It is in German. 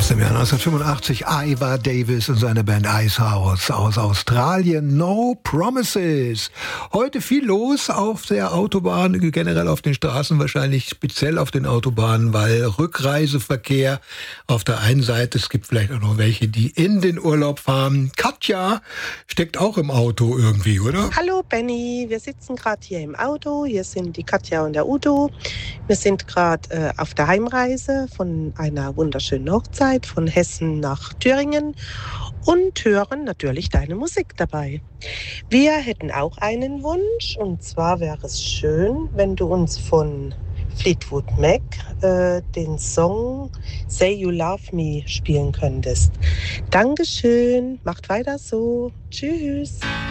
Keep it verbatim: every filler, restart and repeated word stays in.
Aus dem Jahr neunzehnhundertfünfundachtzig, Ivor Davis und seine Band Icehouse aus Australien, No Promises. Heute viel los auf der Autobahn, generell auf den Straßen, wahrscheinlich speziell auf den Autobahnen, weil Rückreiseverkehr auf der einen Seite, es gibt vielleicht auch noch welche, die in den Urlaub fahren. Katja steckt auch im Auto irgendwie, oder? Hallo Benny, wir sitzen gerade hier im Auto, hier sind die Katja und der Udo. Wir sind gerade äh, auf der Heimreise von einer wunderschönen Hochzeit von Hessen nach Thüringen und hören natürlich deine Musik dabei. Wir hätten auch einen Wunsch, und zwar wäre es schön, wenn du uns von Fleetwood Mac äh, den Song Say You Love Me spielen könntest. Dankeschön, macht weiter so. Tschüss.